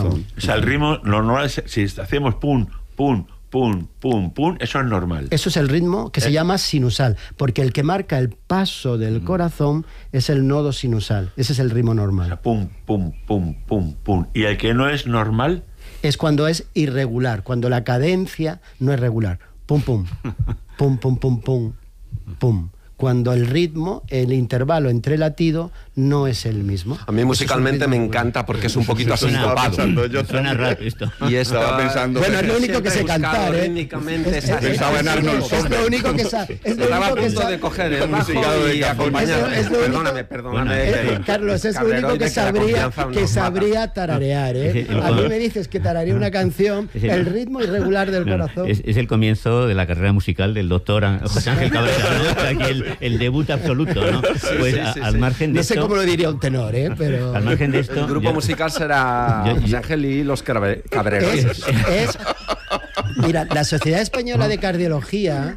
corazón. O sea, el ritmo normal, si hacemos pum, pum, pum, pum, pum, eso es normal. Eso es el ritmo que se llama sinusal, porque el que marca el paso del corazón es el nodo sinusal. Ese es el ritmo O normal. sea, pum, pum, pum, pum, pum. Y el que no es normal, Es cuando es irregular, cuando la cadencia no es regular. Pum, pum, pum, pum, pum, pum, pum. Cuando el ritmo, el intervalo entre latido, no es el mismo. A mí musicalmente me encanta porque es un poquito asincopado. Suena rap esto. Y Estaba pensando... Bueno, es lo único que sé Siempre he cantar, buscado ¿eh? rítmicamente Es- esa- Pensaba en Arnold Es Schoenberg. lo único que sabe. Es lo Estaba a único que punto de sabe. coger el Musicado bajo de y cajón. acompañar. Es lo único- Perdóname. Carlos, es lo único Cabreroide, que la confianza nos sabría tararear, ¿eh? A mí me dices que tararía una canción, el ritmo irregular del corazón. Es el comienzo de la carrera musical del doctor José Ángel Cabrera, ¿no? Aquí el debut absoluto, ¿no? Pues al margen de No sé esto... cómo lo diría un tenor, ¿eh? Pero... Al margen de esto... El grupo yo- musical será yo- José Ángel y los Cabreros. Mira, la Sociedad Española de Cardiología,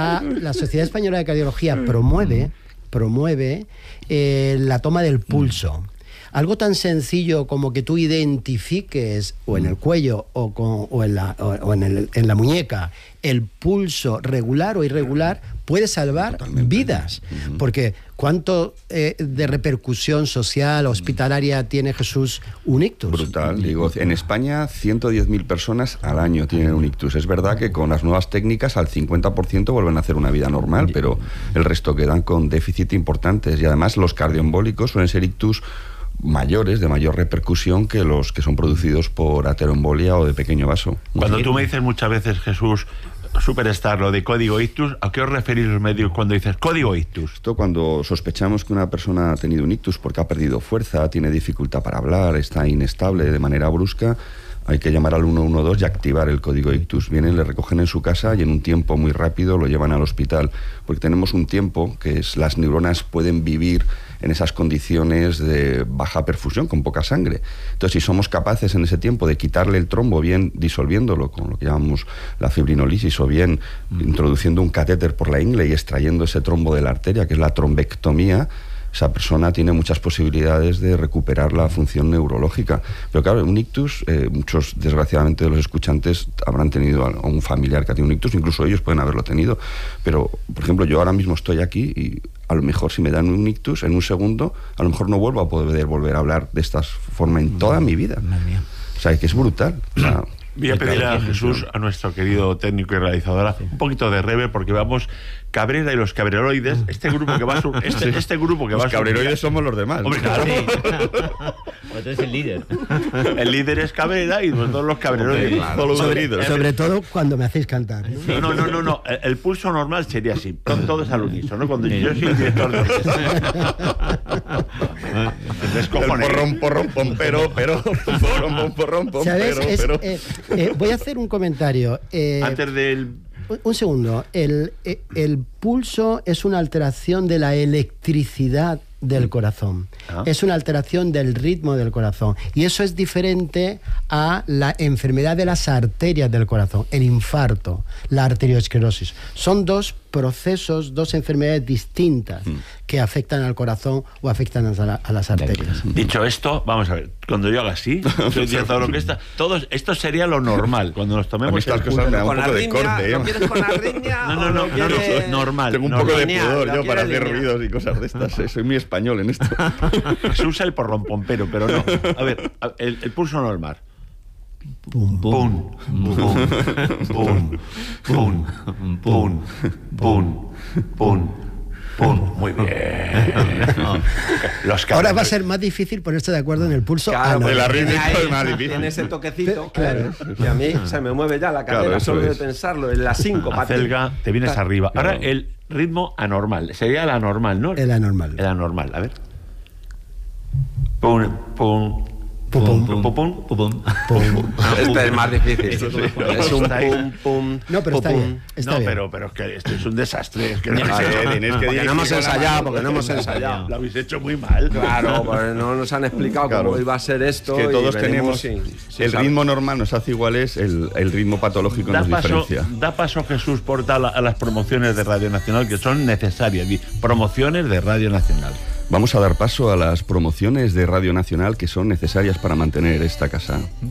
promueve la toma del pulso. Algo tan sencillo como que tú identifiques o en el cuello o en la muñeca el pulso regular o irregular puede salvar vidas. Porque ¿cuánto de repercusión social, hospitalaria tiene, Jesús, un ictus? Brutal, digo, en España 110.000 personas al año tienen un ictus. Es verdad que con las nuevas técnicas al 50% vuelven a hacer una vida normal, pero el resto quedan con déficit importantes. Y además los cardioembólicos suelen ser ictus mayores, de mayor repercusión que los que son producidos por ateroembolia o de pequeño vaso. cuando tú me dices muchas veces, Jesús, Superstar, lo de código ictus, ¿a qué os referís los médicos cuando dices código ictus? Esto cuando sospechamos que una persona ha tenido un ictus porque ha perdido fuerza, tiene dificultad para hablar, está inestable de manera brusca, hay que llamar al 112 y activar el código ictus. Vienen, le recogen en su casa y en un tiempo muy rápido lo llevan al hospital, porque tenemos un tiempo que es las neuronas pueden vivir en esas condiciones de baja perfusión, con poca sangre. Entonces, si somos capaces en ese tiempo de quitarle el trombo, bien disolviéndolo con lo que llamamos la fibrinolisis, o bien introduciendo un catéter por la ingle y extrayendo ese trombo de la arteria, que es la trombectomía, esa persona tiene muchas posibilidades de recuperar la función neurológica. Pero claro, un ictus, muchos desgraciadamente de los escuchantes habrán tenido a un familiar que ha tenido un ictus, incluso ellos pueden haberlo tenido. Pero, por ejemplo, yo ahora mismo estoy aquí y a lo mejor si me dan un ictus en un segundo, a lo mejor no vuelvo a poder volver a hablar de esta forma en toda mi vida. Madre mía. O sea, que es brutal. O sea, Voy a pedir a Jesús, a nuestro querido técnico y realizadora, un poquito de reverb, porque vamos Cabrera y los Cabreroides, este grupo que va a este grupo que va a los cabreroides somos los demás. Hombre, claro. Sí. Pues tú eres el líder. El líder es Cabrera y nosotros los Cabreroides. Claro. Sobre todo cuando me hacéis cantar, ¿no? No. El pulso normal sería así. Todos al unísono, ¿no? Cuando yo soy el director de orquesta. Porrón, pompero, pero porrón, ¿Sabes? pompero, pero... Voy a hacer un comentario. Antes del... Un segundo. El pulso es una alteración de la electricidad del corazón. Es una alteración del ritmo del corazón. Y eso es diferente a la enfermedad de las arterias del corazón, el infarto, la arteriosclerosis. Son dos procesos, dos enfermedades distintas que afectan al corazón o afectan a las arterias. Dicho esto, vamos a ver, cuando yo haga así, soy director de orquesta, esto sería lo normal. Cuando nos tomemos estas el cosas me da un Con poco de arritmia, corte. ¿lo quieres con arritmia? No, normal. Tengo un poco de lineal, pudor lo yo para quiere hacer lineal. ruidos y cosas de estas. Soy muy español en esto. Se usa el porrón pompero, pero no. A ver, el pulso normal. Pum, Pum, pum, pum, pum, pum, pum, pum, pum. Muy bien. Los Ahora va a ser más difícil ponerse de acuerdo en el pulso. Claro, el arritmia ahí es más difícil. tiene ese toquecito, Claro. que a mí se me mueve ya la cadera, Claro, eso solo de es. pensarlo, en la síncopa. Acelga, te vienes arriba. Ahora Claro. el ritmo anormal. Sería el anormal, ¿no? El anormal. El anormal, a ver. Pum, pum. Pum, Pum, pum, pum. Pum. Pum. Este es más difícil. Es un Está ahí. pum, pum. No, pero está pum, bien. Está No, bien. pero es que esto es un desastre. Es que Tienes que Porque no hemos dirigir con la ensayado, mano. porque no hemos ensayado. Lo habéis hecho muy mal. Claro, pues no nos han explicado Claro. cómo iba a ser esto. Es que todos y veremos tenemos... si el sabe. ritmo normal nos hace iguales, el ritmo patológico nos diferencia. Da paso, Jesús Portal, a las promociones de Radio Nacional, que son necesarias. Promociones de Radio Nacional. Vamos a dar paso a las promociones de Radio Nacional que son necesarias para mantener esta casa.